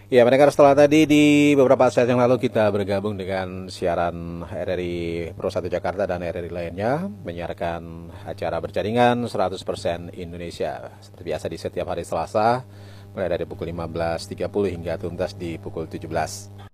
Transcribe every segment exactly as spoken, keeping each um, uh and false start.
Ya, mendengar setelah tadi di beberapa saat yang lalu kita bergabung dengan siaran R R I Pro satu Jakarta dan R R I lainnya menyiarkan acara berjaringan seratus persen Indonesia. Seperti biasa di setiap hari Selasa mulai dari pukul lima belas tiga puluh hingga tuntas di pukul tujuh belas.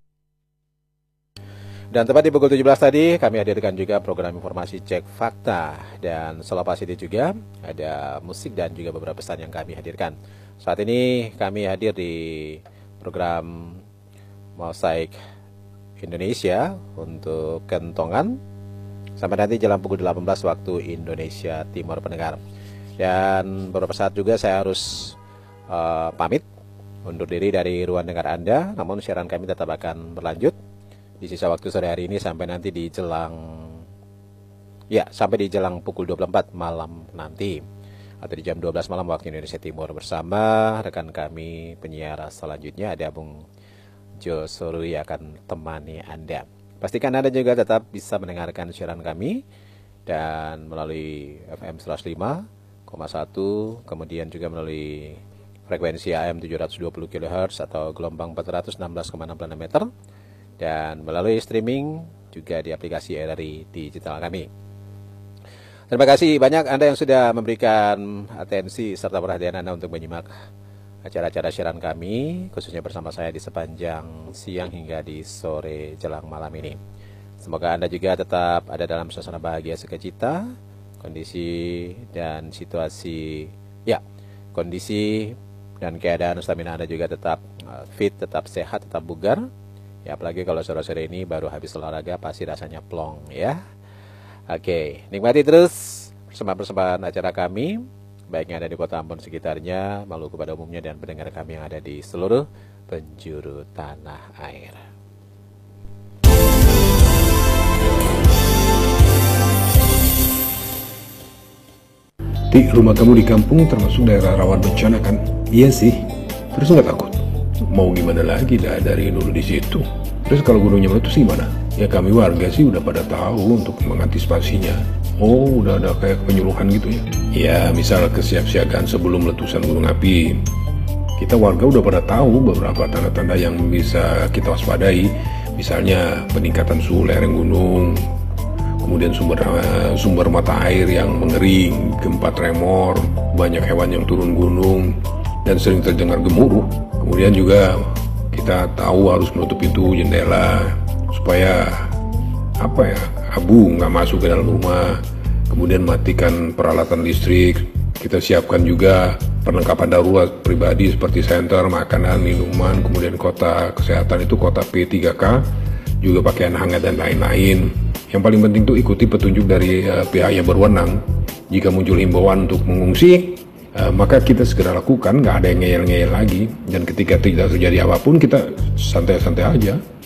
Dan tepat di pukul tujuh belas tadi kami hadirkan juga program informasi Cek Fakta, dan selepas itu juga ada musik dan juga beberapa pesan yang kami hadirkan. Saat ini kami hadir di program Mosaik Indonesia untuk Kentongan sampai nanti jelang pukul delapan belas waktu Indonesia Timur pendengar. Dan beberapa saat juga saya harus uh, pamit undur diri dari ruang dengar Anda, namun siaran kami tetap akan berlanjut di sisa waktu sore hari ini sampai nanti di jelang ya sampai di jelang pukul dua puluh empat malam nanti, atau di jam dua belas malam waktu Indonesia Timur, bersama rekan kami penyiar selanjutnya ada Bung Jo Sorui akan temani Anda. Pastikan Anda juga tetap bisa mendengarkan siaran kami dan melalui F M seratus lima koma satu, kemudian juga melalui frekuensi A M tujuh ratus dua puluh kilohertz atau gelombang empat ratus enam belas koma enam meter, dan melalui streaming juga di aplikasi R R I digital kami. Terima kasih banyak Anda yang sudah memberikan atensi serta perhatian Anda untuk menyimak acara-acara siaran kami, khususnya bersama saya di sepanjang siang hingga di sore jelang malam ini. Semoga Anda juga tetap ada dalam suasana bahagia sukacita, kondisi dan situasi, ya, kondisi dan keadaan stamina Anda juga tetap fit, tetap sehat, tetap bugar. Ya, apalagi kalau sore-sore ini baru habis olahraga pasti rasanya plong ya. Oke, nikmati terus persembahan-persembahan acara kami, baik yang ada di Kota Ambon sekitarnya, Maluku pada umumnya, dan pendengar kami yang ada di seluruh penjuru tanah air. Di rumah kamu di kampung termasuk daerah rawan bencana kan? Iya sih. Terus nggak takut? Mau gimana lagi, dah dari dulu di situ. Terus kalau gunungnya meletus gimana? Ya kami warga sih udah pada tahu untuk mengantisipasinya. Oh, udah ada kayak penyuluhan gitu ya? Ya, misal kesiapsiagaan sebelum letusan gunung api. Kita warga udah pada tahu beberapa tanda-tanda yang bisa kita waspadai. Misalnya peningkatan suhu lereng gunung, kemudian sumber sumber mata air yang mengering, gempa tremor, banyak hewan yang turun gunung, dan sering terdengar gemuruh. Kemudian juga kita tahu harus menutup pintu jendela supaya apa ya, abu nggak masuk ke dalam rumah. Kemudian matikan peralatan listrik. Kita siapkan juga perlengkapan darurat pribadi seperti senter, makanan, minuman, kemudian kota kesehatan itu kota P tiga K, juga pakaian hangat dan lain-lain. Yang paling penting itu ikuti petunjuk dari uh, pihak yang berwenang. Jika muncul himbauan untuk mengungsi, uh, maka kita segera lakukan, nggak ada yang ngeyel-ngeyel lagi. Dan ketika tidak terjadi apapun, kita santai-santai aja.